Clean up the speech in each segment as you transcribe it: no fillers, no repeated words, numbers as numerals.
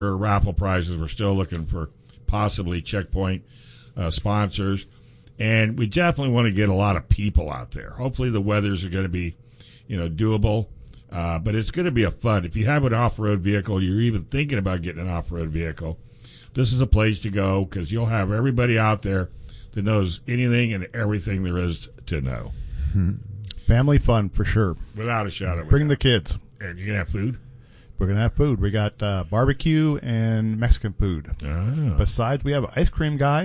raffle prizes. We're still looking for possibly checkpoint sponsors. And we definitely want to get a lot of people out there. Hopefully the weathers are going to be, doable. But it's going to be a fun. If you have an off-road vehicle, you're even thinking about getting an off-road vehicle, this is a place to go because you'll have everybody out there that knows anything and everything there is to know. Family fun for sure. Without a shadow. Bring the kids. And you're going to have food? We're going to have food. We got barbecue and Mexican food. Oh. Besides, we have an ice cream guy.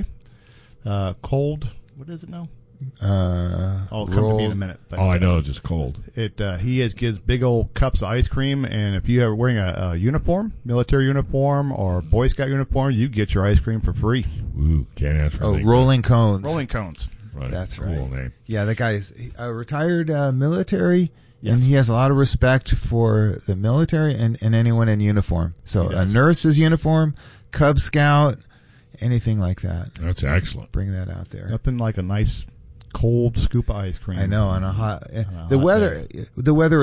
Cold. What is it now? I'll come to me in a minute. But, I know it's just cold. He gives big old cups of ice cream, and if you are wearing a uniform, military uniform or Boy Scout uniform, you get your ice cream for free. Ooh, can't ask for anything. Rolling Cones. Rolling Cones. Right. That's cool right. Name. Yeah, that guy is a retired military, and he has a lot of respect for the military and anyone in uniform. So a nurse's uniform, Cub Scout, anything like that. That's excellent. Bring that out there. Nothing like a nice cold scoop of ice cream. I know, on a hot. The weather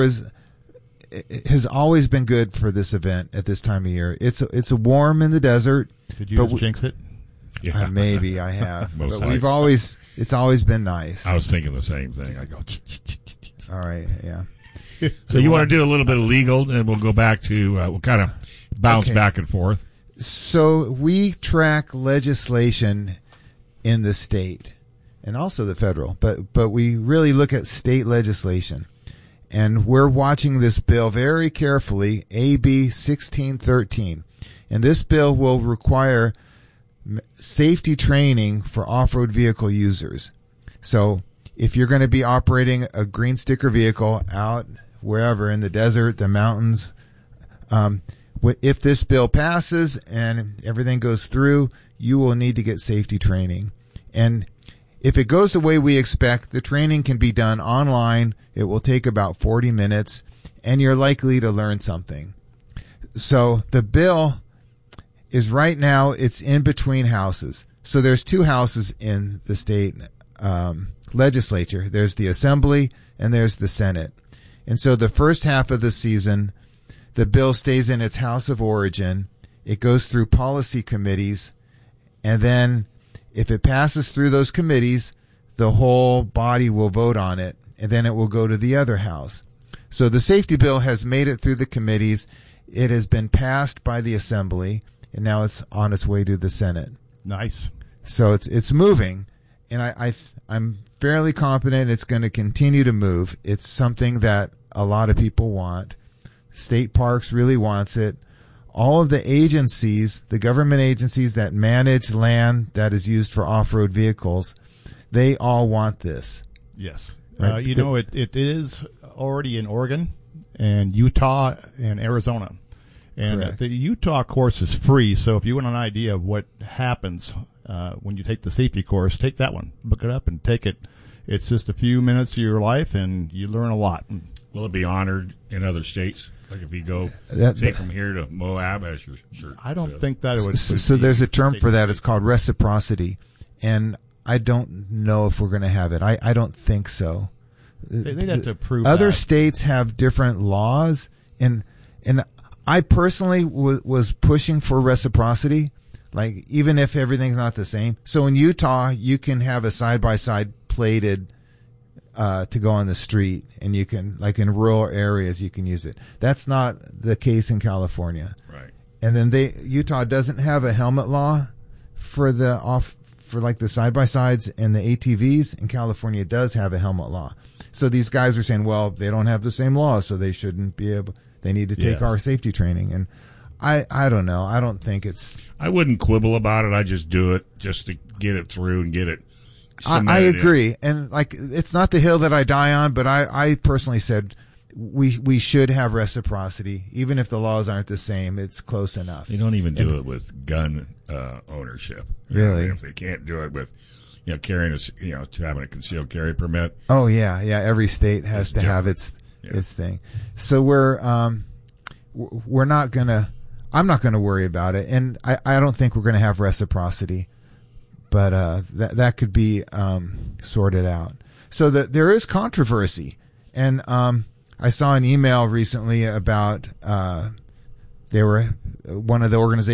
has always been good for this event at this time of year. It's warm in the desert. Did you just jinx it? Yeah. Maybe I have, but likely. it's always been nice. I was thinking the same thing. I go. All right, yeah. So you want to do a little bit of legal, and we'll go back to we'll kind of bounce back and forth. So we track legislation in the state and also the federal, but we really look at state legislation. And we're watching this bill very carefully, AB 1613. And this bill will require safety training for off-road vehicle users. So if you're going to be operating a green sticker vehicle out wherever in the desert, the mountains, if this bill passes and everything goes through, you will need to get safety training. And if it goes the way we expect, the training can be done online. It will take about 40 minutes, and you're likely to learn something. So the bill is right now, it's in between houses. So there's two houses in the state legislature. There's the Assembly and there's the Senate. And so the first half of the season, the bill stays in its house of origin. It goes through policy committees, and then if it passes through those committees, the whole body will vote on it, and then it will go to the other house. So the safety bill has made it through the committees. It has been passed by the Assembly, and now it's on its way to the Senate. Nice. So it's moving, and I'm fairly confident it's going to continue to move. It's something that a lot of people want. State Parks really wants it. All of the agencies, the government agencies that manage land that is used for off-road vehicles, they all want this. Yes. Right? It is already in Oregon and Utah and Arizona. And Correct. the Utah course is free, so if you want an idea of what happens when you take the safety course, take that one. Look it up and take it. It's just a few minutes of your life, and you learn a lot. Will it be honored in other states? Like if you go, say, from here to Moab as your shirt. I don't think that it would. So there's a term for that. It's called reciprocity. And I don't know if we're going to have it. I don't think so. They'd have to prove other that. states have different laws. And I personally was pushing for reciprocity, like even if everything's not the same. So in Utah, you can have a side-by-side plated to go on the street, and you can, like in rural areas, you can use it. That's not the case in California. Right. And then Utah doesn't have a helmet law for like the side-by-sides and the ATVs, and California does have a helmet law. So these guys are saying, well, they don't have the same law, so they shouldn't be able, they need to take our safety training. And I don't know. I don't think it's. I wouldn't quibble about it. I just do it just to get it through and get it. I agree. And like, it's not the hill that I die on, but I personally said we should have reciprocity. Even if the laws aren't the same, it's close enough. You don't even do it with gun ownership. Really? If they can't do it with, carrying to having a concealed carry permit. Oh yeah. Yeah. Every state has to have its thing. So we're not gonna, I'm not gonna worry about it. And I don't think we're gonna have reciprocity. But that could be sorted out. So there is controversy, and I saw an email recently about the They were one of the organizations